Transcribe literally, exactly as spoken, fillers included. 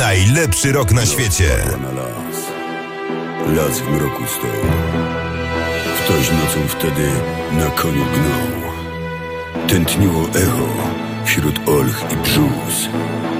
Najlepszy rok na świecie. Na las. Las w mroku stał. Ktoś nocą wtedy na koniu gnał. Tętniło echo wśród olch i brzus.